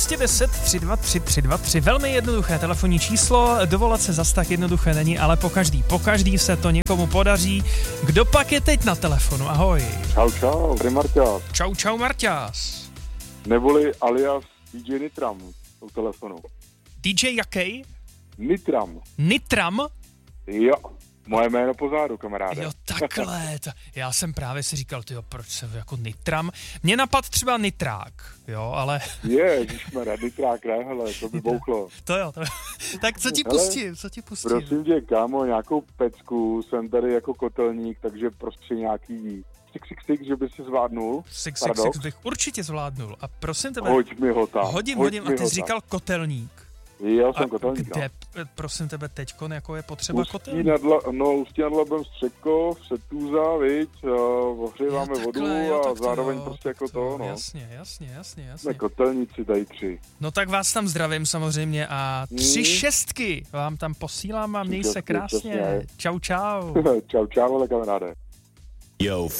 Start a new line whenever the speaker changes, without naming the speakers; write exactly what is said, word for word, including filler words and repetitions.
dvě deset tři dva tři tři dva tři, velmi jednoduché telefonní číslo, dovolat se zas tak jednoduché není, ale po každý, po každý se to někomu podaří. Kdo pak je teď na telefonu? Ahoj.
Čau, čau, tady Marťas.
Čau, čau, Marťas.
Neboli alias dý džej Nitram u telefonu.
dý džej jaký?
Nitram.
Nitram?
Jo, moje jméno po zádu, kamaráde.
Jo, takhle. Ta, já jsem právě si říkal, tyjo, proč se jako Nitram? Mně napad třeba Nitrák, jo, ale...
Ježišmarja, Nitrák, ne, hele, to by bouchlo.
To jo, to jo. Tak co ti
Hele,
pustím, co ti pustím?
Prosím tě, kámo, nějakou pecku, jsem tady jako kotelník, takže prostě nějaký sik, sik, sik, že by si zvládnul.
Sik, sik, sik bych určitě zvládnul. A prosím tebe...
Hoď mi ho tam.
Hodím,
hoď
hodím, a ty jsi
ho
říkal kotelník.
Já jsem
a
kotelník,
kde,
no.
prosím tebe, teďkon, jako je potřeba
Ústí
kotelník?
nad, no, Ústí nad Labem Středkov, Setúza, viď, ohříváme
Jo,
vodu
takhle, jo,
a
tak to
zároveň
jo,
prostě jako
tak
to, no.
Jasně, jasně, jasně, jasně.
Jsme kotelníci tady tři.
No tak vás tam zdravím samozřejmě a tři
Hmm.
šestky vám tam posílám a měj se
šestky,
krásně.
přesně.
Čau, čau.
Čau, čau, ale kamaráde.
Yo,